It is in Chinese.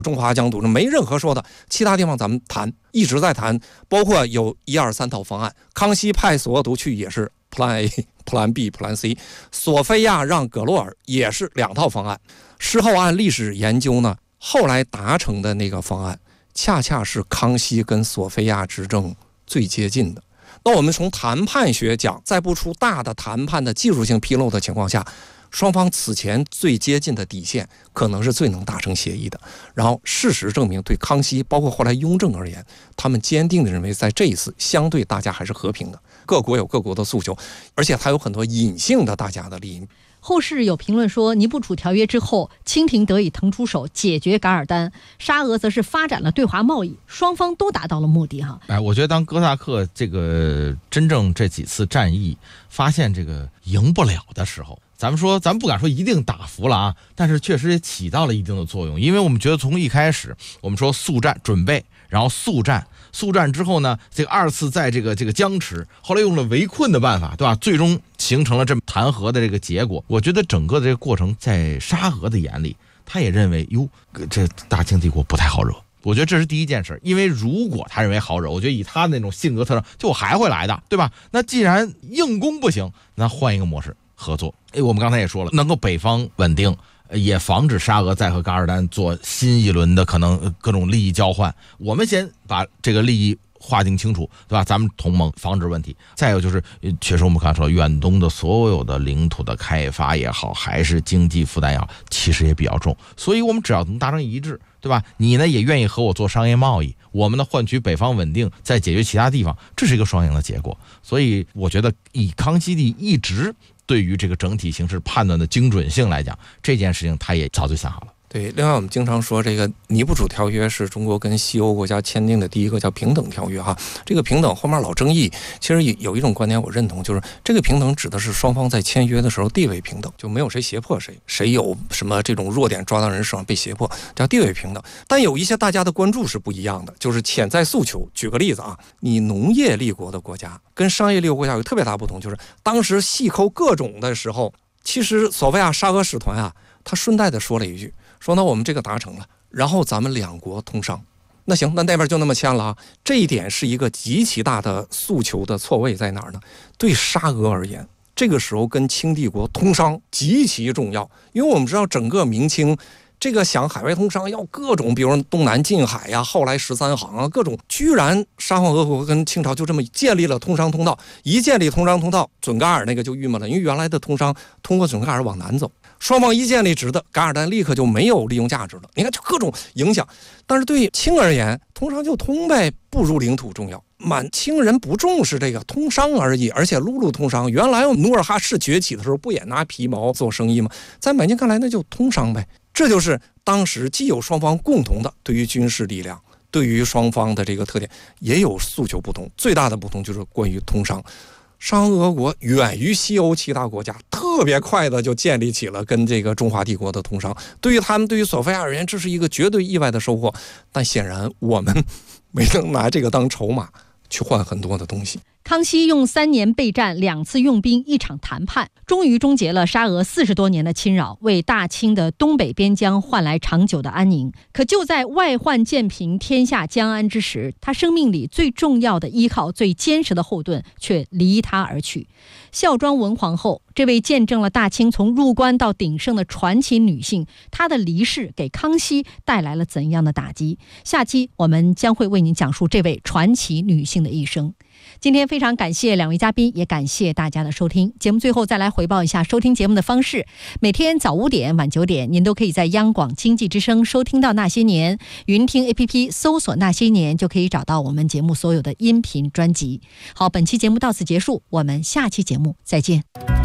中华疆独立，没任何说的。其他地方咱们谈，一直在谈，包括有1、2、3套方案。康熙派索额图去也是 Plan A、Plan B、Plan C。索菲亚让葛洛尔也是2套方案。事后按历史研究呢，后来达成的那个方案，恰恰是康熙跟索菲亚执政最接近的。那我们从谈判学讲，在不出大的谈判的技术性纰漏的情况下，双方此前最接近的底线，可能是最能达成协议的。然后事实证明，对康熙包括后来雍正而言，他们坚定地认为，在这一次相对大家还是和平的，各国有各国的诉求，而且还有很多隐性的大家的利益。 后世有评论说，尼布楚条约之后，清廷得以腾出手解决噶尔丹，沙俄则是发展了对华贸易，双方都达到了目的哈。 我觉得当哥萨克这个真正这几次战役发现这个赢不了的时候，咱们不敢说一定打服了啊，但是确实也起到了一定的作用。因为我们觉得从一开始我们说速战准备，然后速战之后呢，这个2次在这个僵持，后来用了围困的办法，对吧？最终形成了这么谈和的这个结果。我觉得整个的这个过程，在沙俄的眼里，他也认为这大清帝国不太好惹。我觉得这是第一件事，因为如果他认为好惹，我觉得以他那种性格特征，就我还会来的，对吧？那既然硬攻不行，那换一个模式合作。我们刚才也说了，能够北方稳定，也防止沙俄再和噶尔丹做新一轮的可能各种利益交换。我们先把这个利益划定清楚，对吧？咱们同盟防止问题。再有就是，确实我们刚才说，远东的所有的领土的开发也好，还是经济负担也好，其实也比较重。所以我们只要能达成一致，对吧？你呢也愿意和我做商业贸易，我们呢换取北方稳定，再解决其他地方，这是一个双赢的结果。所以我觉得以康熙帝一直对于这个整体形势判断的精准性来讲，这件事情他也早就想好了。 对，另外我们经常说，这个尼布楚条约是中国跟西欧国家签订的第一个叫平等条约哈。这个平等后面老争议，其实有一种观点我认同，就是这个平等指的是双方在签约的时候地位平等，就没有谁胁迫谁，谁有什么这种弱点抓到人手上被胁迫，叫地位平等。但有一些大家的关注是不一样的，就是潜在诉求。举个例子啊，你农业立国的国家跟商业立国国家有特别大不同，就是当时细抠各种的时候，其实索菲亚沙俄使团啊，他顺带的说了一句，说那我们这个达成了，然后咱们2国通商。那行，那边就那么签了啊。这一点是一个极其大的诉求的错位在哪儿呢？对沙俄而言，这个时候跟清帝国通商极其重要，因为我们知道整个明清这个想海外通商要各种，比如东南近海呀，后来13行啊，各种，居然沙皇俄国跟清朝就这么建立了通商通道。一建立通商通道，准噶尔那个就郁闷了，因为原来的通商通过准噶尔往南走，双方一建立直的，噶尔丹立刻就没有利用价值了。你看，就各种影响。但是对清而言，通商就通呗，不如领土重要。满清人不重视这个通商而已，而且陆路通商。原来努尔哈赤崛起的时候，不也拿皮毛做生意吗？在满清看来，那就通商呗。这就是当时既有双方共同的对于军事力量，对于双方的这个特点，也有诉求不同。最大的不同就是关于通商。沙俄国远于西欧其他国家，特别快的就建立起了跟这个中华帝国的通商。对于他们，对于索菲亚而言，这是一个绝对意外的收获。但显然我们没能拿这个当筹码去换很多的东西。 康熙用3年备战、2次用兵、1场谈判，终于终结了沙俄40多年的侵扰，为大清的东北边疆换来长久的安宁。可就在外患渐平、天下将安之时，他生命里最重要的依靠、最坚实的后盾却离他而去。孝庄文皇后，这位见证了大清从入关到鼎盛的传奇女性，她的离世给康熙带来了怎样的打击？下期我们将会为您讲述这位传奇女性的一生。今天非常感谢2位嘉宾，也感谢大家的收听。节目最后再来回报一下收听节目的方式：每天早5点、晚9点，您都可以在央广经济之声收听到那些年，云听 APP 搜索那些年，就可以找到我们节目所有的音频专辑。好，本期节目到此结束，我们下期节目再见。